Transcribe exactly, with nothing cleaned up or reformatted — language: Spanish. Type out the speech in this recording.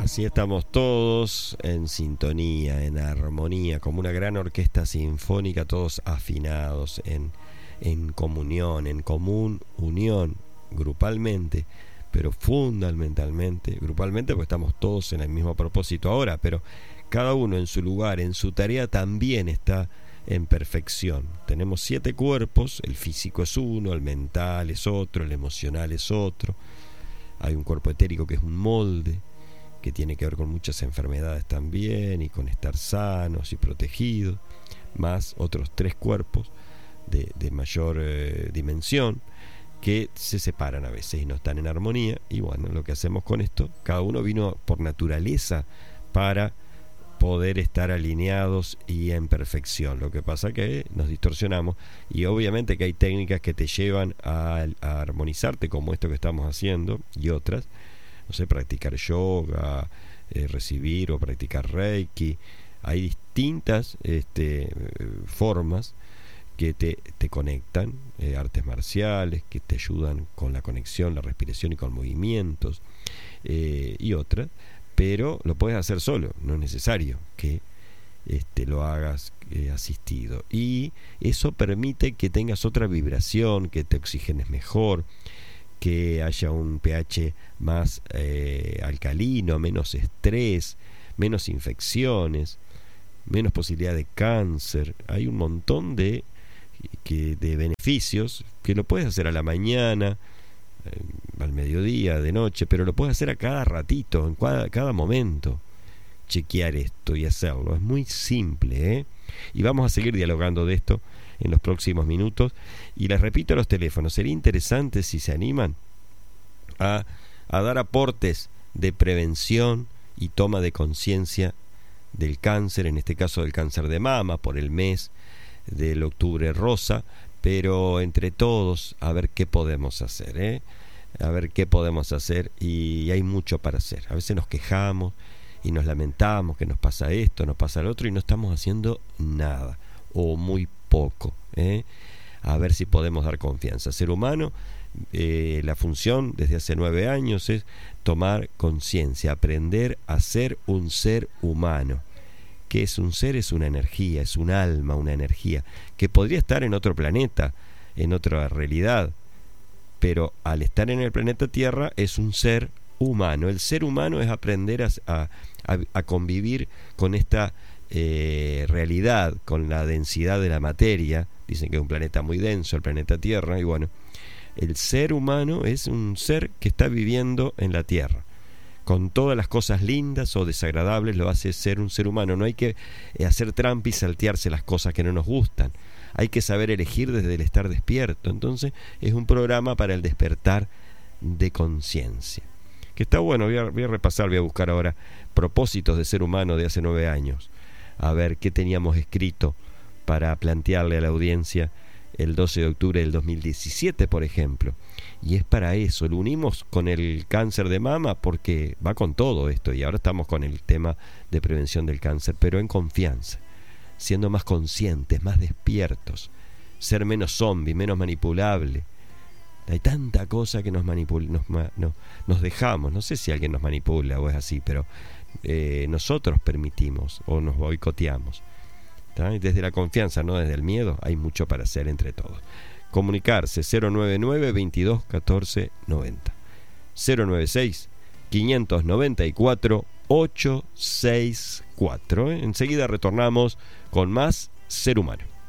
Así estamos todos en sintonía, en armonía, como una gran orquesta sinfónica, todos afinados, en, en comunión, en común unión, grupalmente, pero fundamentalmente, grupalmente porque estamos todos en el mismo propósito ahora, pero cada uno en su lugar, en su tarea también está en perfección. Tenemos siete cuerpos, el físico es uno, el mental es otro, el emocional es otro, hay un cuerpo etérico que es un molde, que tiene que ver con muchas enfermedades también y con estar sanos y protegidos, más otros tres cuerpos de, de mayor eh, dimensión que se separan a veces y no están en armonía. Y bueno, lo que hacemos con esto, cada uno vino por naturaleza para poder estar alineados y en perfección. Lo que pasa que nos distorsionamos y obviamente que hay técnicas que te llevan a, a armonizarte, como esto que estamos haciendo y otras. No sé, practicar yoga, eh, recibir o practicar reiki. Hay distintas este, formas que te, te conectan, eh, artes marciales que te ayudan con la conexión, la respiración y con movimientos, eh, y otras, pero lo puedes hacer solo, no es necesario que este, lo hagas eh, asistido. Y eso permite que tengas otra vibración, que te oxigenes mejor, que haya un pH más eh, alcalino, menos estrés, menos infecciones, menos posibilidad de cáncer. Hay un montón de, que, de beneficios que lo puedes hacer a la mañana, eh, al mediodía, de noche, pero lo puedes hacer a cada ratito, en cada, cada momento. Chequear esto y hacerlo. Es muy simple, ¿eh? Y vamos a seguir dialogando de esto en los próximos minutos. Y les repito los teléfonos. Sería interesante si se animan a, a dar aportes de prevención y toma de conciencia del cáncer, en este caso del cáncer de mama, por el mes del octubre rosa, pero entre todos a ver qué podemos hacer, ¿eh? A ver qué podemos hacer, y hay mucho para hacer. A veces nos quejamos y nos lamentamos que nos pasa esto, nos pasa lo otro, y no estamos haciendo nada, o muy poco, ¿eh? A ver si podemos dar confianza. Ser humano, eh, la función desde hace nueve años es tomar conciencia, aprender a ser un ser humano. ¿Qué es un ser? Es una energía, es un alma, una energía, que podría estar en otro planeta, en otra realidad, pero al estar en el planeta Tierra es un ser humano. El ser humano es aprender a, a, a convivir con esta eh, realidad, con la densidad de la materia. Dicen que es un planeta muy denso, el planeta Tierra, y bueno, el ser humano es un ser que está viviendo en la Tierra. Con todas las cosas lindas o desagradables lo hace ser un ser humano. No hay que hacer trampa y saltearse las cosas que no nos gustan. Hay que saber elegir desde el estar despierto. Entonces es un programa para el despertar de conciencia. Que está bueno, voy a, voy a repasar, voy a buscar ahora propósitos de ser humano de hace nueve años. A ver qué teníamos escrito para plantearle a la audiencia el doce de octubre del dos mil diecisiete, por ejemplo. Y es para eso, lo unimos con el cáncer de mama porque va con todo esto, y ahora estamos con el tema de prevención del cáncer, pero en confianza, siendo más conscientes, más despiertos, ser menos zombie, menos manipulable. Hay tanta cosa que nos manipula, nos, no, nos dejamos, no sé si alguien nos manipula o es así, pero eh, nosotros permitimos o nos boicoteamos. ¿Tá? Desde la confianza, no desde el miedo, hay mucho para hacer entre todos. Comunicarse cero nueve nueve, veintidós, catorce, noventa, cero nueve seis, quinientos noventa y cuatro, ochocientos sesenta y cuatro. ¿eh? Enseguida retornamos con más Ser Humano.